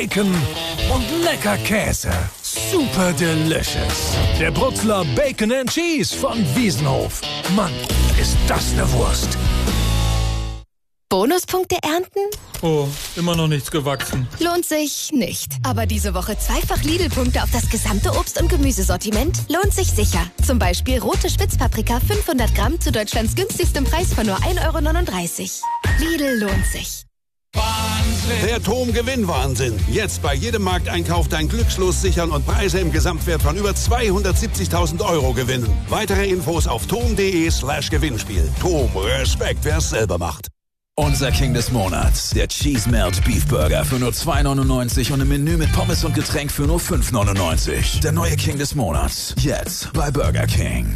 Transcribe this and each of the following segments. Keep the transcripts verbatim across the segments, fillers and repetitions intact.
Bacon und lecker Käse. Super delicious. Der Brutzler Bacon and Cheese von Wiesenhof. Mann, ist das eine Wurst. Bonuspunkte ernten? Oh, immer noch nichts gewachsen. Lohnt sich nicht. Aber diese Woche zweifach Lidl-Punkte auf das gesamte Obst- und Gemüsesortiment lohnt sich sicher. Zum Beispiel rote Spitzpaprika fünfhundert Gramm zu Deutschlands günstigstem Preis von nur ein Euro neununddreißig. Lidl lohnt sich. Wahnsinn. Der Tom-Gewinn-Wahnsinn. Jetzt bei jedem Markteinkauf dein Glückslos sichern und Preise im Gesamtwert von über zweihundertsiebzigtausend Euro gewinnen. Weitere Infos auf tom.de slash Gewinnspiel. Tom, Respekt, wer es selber macht. Unser King des Monats, der Cheese Melt Beef Burger für nur zwei neunundneunzig und ein Menü mit Pommes und Getränk für nur fünf neunundneunzig. Der neue King des Monats, jetzt bei Burger King.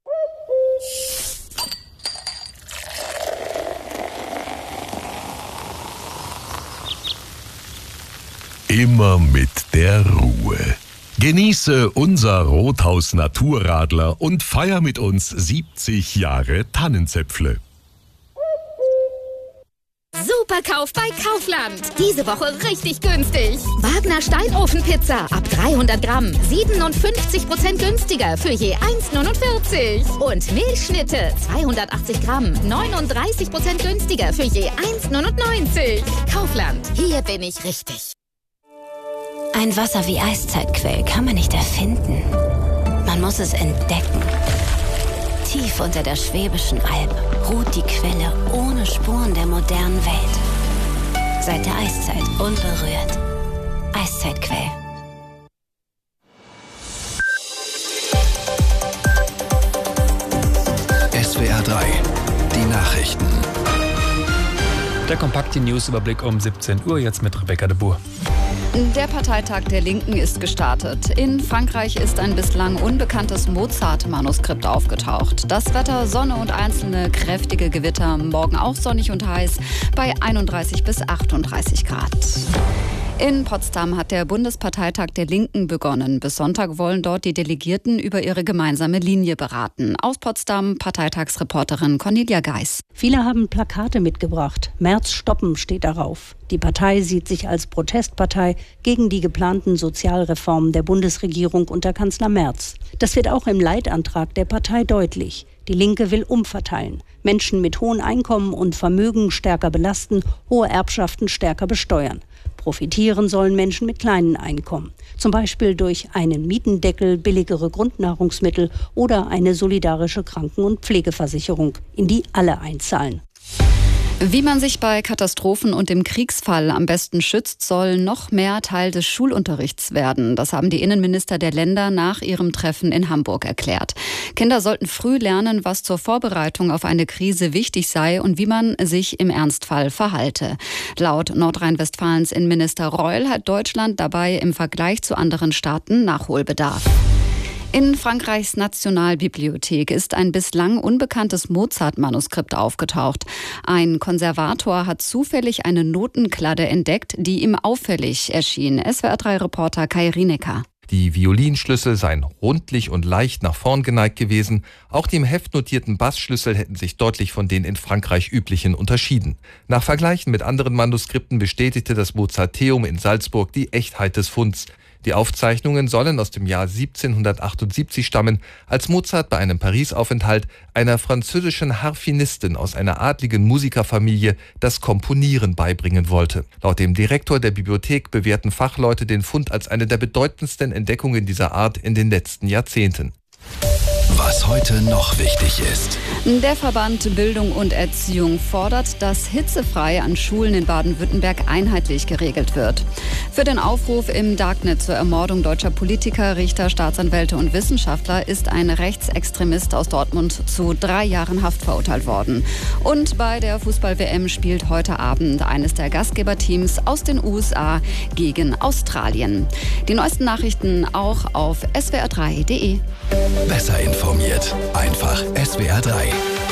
Immer mit der Ruhe. Genieße unser Rothaus Naturradler und feier mit uns siebzig Jahre Tannenzäpfle. Superkauf bei Kaufland. Diese Woche richtig günstig. Wagner Steinofenpizza ab dreihundert Gramm. siebenundfünfzig Prozent günstiger für je eins neunundvierzig. Und Milchschnitte zweihundertachtzig Gramm. neununddreißig Prozent günstiger für je eins neunundneunzig. Kaufland. Hier bin ich richtig. Ein Wasser wie Eiszeitquell kann man nicht erfinden. Man muss es entdecken. Tief unter der Schwäbischen Alb ruht die Quelle ohne Spuren der modernen Welt. Seit der Eiszeit unberührt. Eiszeitquell. S W R drei, die Nachrichten. Der kompakte Newsüberblick um siebzehn Uhr, jetzt mit Rebecca de Boer. Der Parteitag der Linken ist gestartet. In Frankreich ist ein bislang unbekanntes Mozart-Manuskript aufgetaucht. Das Wetter, Sonne und einzelne kräftige Gewitter. Morgen auch sonnig und heiß bei einunddreißig bis achtunddreißig Grad. In Potsdam hat der Bundesparteitag der Linken begonnen. Bis Sonntag wollen dort die Delegierten über ihre gemeinsame Linie beraten. Aus Potsdam Parteitagsreporterin Cornelia Geis. Viele haben Plakate mitgebracht. Merz stoppen steht darauf. Die Partei sieht sich als Protestpartei gegen die geplanten Sozialreformen der Bundesregierung unter Kanzler Merz. Das wird auch im Leitantrag der Partei deutlich. Die Linke will umverteilen, Menschen mit hohen Einkommen und Vermögen stärker belasten, hohe Erbschaften stärker besteuern. Profitieren sollen Menschen mit kleinen Einkommen, zum Beispiel durch einen Mietendeckel, billigere Grundnahrungsmittel oder eine solidarische Kranken- und Pflegeversicherung, in die alle einzahlen. Wie man sich bei Katastrophen und im Kriegsfall am besten schützt, soll noch mehr Teil des Schulunterrichts werden. Das haben die Innenminister der Länder nach ihrem Treffen in Hamburg erklärt. Kinder sollten früh lernen, was zur Vorbereitung auf eine Krise wichtig sei und wie man sich im Ernstfall verhalte. Laut Nordrhein-Westfalens Innenminister Reul hat Deutschland dabei im Vergleich zu anderen Staaten Nachholbedarf. In Frankreichs Nationalbibliothek ist ein bislang unbekanntes Mozart-Manuskript aufgetaucht. Ein Konservator hat zufällig eine Notenkladde entdeckt, die ihm auffällig erschien. S W R drei Reporter Kai Rienecker. Die Violinschlüssel seien rundlich und leicht nach vorn geneigt gewesen. Auch die im Heft notierten Bassschlüssel hätten sich deutlich von den in Frankreich üblichen unterschieden. Nach Vergleichen mit anderen Manuskripten bestätigte das Mozarteum in Salzburg die Echtheit des Funds. Die Aufzeichnungen sollen aus dem Jahr siebzehnhundertachtundsiebzig stammen, als Mozart bei einem Paris-Aufenthalt einer französischen Harfenistin aus einer adligen Musikerfamilie das Komponieren beibringen wollte. Laut dem Direktor der Bibliothek bewerten Fachleute den Fund als eine der bedeutendsten Entdeckungen dieser Art in den letzten Jahrzehnten. Was heute noch wichtig ist. Der Verband Bildung und Erziehung fordert, dass hitzefrei an Schulen in Baden-Württemberg einheitlich geregelt wird. Für den Aufruf im Darknet zur Ermordung deutscher Politiker, Richter, Staatsanwälte und Wissenschaftler ist ein Rechtsextremist aus Dortmund zu drei Jahren Haft verurteilt worden. Und bei der Fußball-W M spielt heute Abend eines der Gastgeberteams aus den U S A gegen Australien. Die neuesten Nachrichten auch auf S W R drei punkt de. Besser informiert. Einfach S W R drei.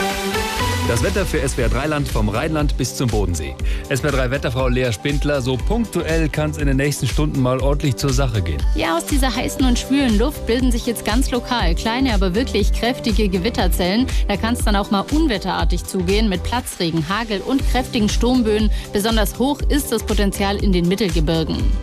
Das Wetter für S W R drei Land vom Rheinland bis zum Bodensee. S W R drei Wetterfrau Lea Spindler, so punktuell kann es in den nächsten Stunden mal ordentlich zur Sache gehen. Ja, aus dieser heißen und schwülen Luft bilden sich jetzt ganz lokal kleine, aber wirklich kräftige Gewitterzellen. Da kann es dann auch mal unwetterartig zugehen mit Platzregen, Hagel und kräftigen Sturmböen. Besonders hoch ist das Potenzial in den Mittelgebirgen.